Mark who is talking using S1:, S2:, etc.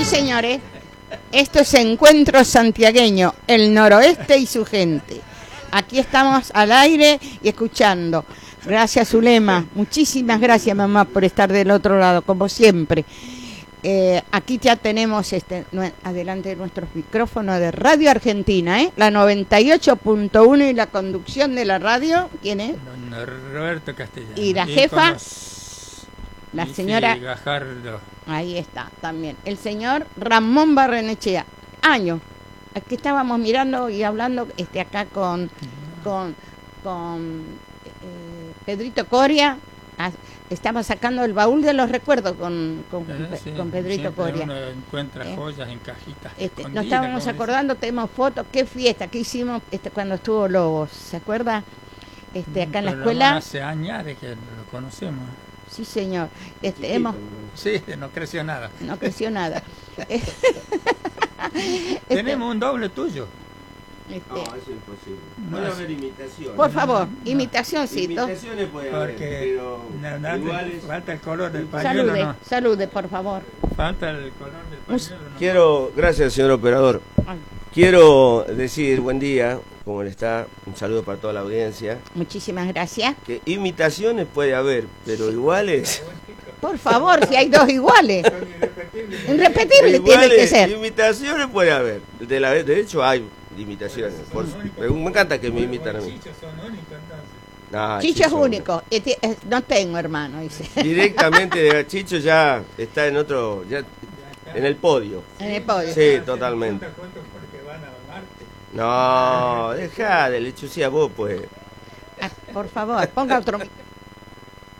S1: señores. Esto es Encuentro Santiagueño, el noroeste y su gente. Aquí estamos al aire y escuchando. Gracias, Zulema. Muchísimas gracias, mamá, por estar del otro lado, como siempre. Aquí ya tenemos adelante de nuestros micrófonos de Radio Argentina, la 98.1 y la conducción de la radio. ¿Quién es?
S2: Don Roberto Castellano.
S1: Y la jefa, la
S2: y
S1: señora
S2: Gajardo.
S1: Ahí está, también. El señor Ramón Barrenechea. Años. Aquí estábamos mirando y hablando acá con Pedrito Coria. Estamos sacando el baúl de los recuerdos con Pedrito Coria.
S2: Uno encuentra joyas en cajitas.
S1: Nos estábamos acordando, tenemos fotos, qué fiesta que hicimos cuando estuvo Lobos, ¿se acuerda? Acá en la escuela.
S2: Hace años que lo conocemos.
S1: Sí, señor.
S2: Sí, no creció nada.
S1: No creció nada.
S2: Tenemos un doble tuyo.
S3: No, eso es imposible. Puede haber imitaciones.
S1: Por favor, imitacioncito.
S3: Imitaciones puede haber, pero iguales.
S2: Falta el color del pañuelo.
S1: Salude, por favor.
S2: Falta el color del pañuelo.
S3: Gracias, señor operador. Quiero decir buen día, ¿cómo le está? Un saludo para toda la audiencia.
S1: Muchísimas gracias.
S3: Que imitaciones puede haber, pero iguales.
S1: Por favor, si hay dos iguales. Irrepetible tiene que ser.
S3: Imitaciones puede haber. De hecho, hay imitaciones. Me encanta que me imitan a mí.
S1: Chicho es único. No tengo hermano, dice.
S3: Directamente, Chicho ya está en otro. En el podio.
S1: En el podio.
S3: Sí, totalmente. No, deja de lechucia vos, pues.
S1: Por favor, ponga otro.